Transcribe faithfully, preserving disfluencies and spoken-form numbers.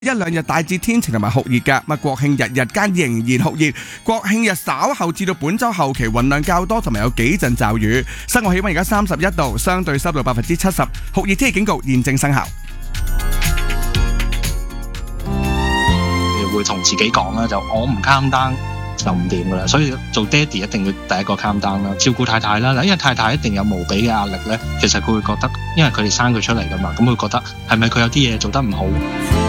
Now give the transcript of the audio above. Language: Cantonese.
一兩日大致天晴同埋酷熱㗎，咁國慶日日間仍然酷熱，國慶日稍後至到本週後期雲量較多，同埋有幾陣驟雨。室外氣溫而家三十一度，相對濕度百分之七十，酷熱天氣警告現正生效。 會同自己講啦，就我唔 calm down就唔掂噶啦，所以做爹哋一定要第一個 calm down啦，照顧太太啦，因為太太一定有無比嘅壓力咧，其實佢會覺得，因為佢哋生佢出嚟噶嘛，咁佢覺得係咪佢有啲嘢做得唔好？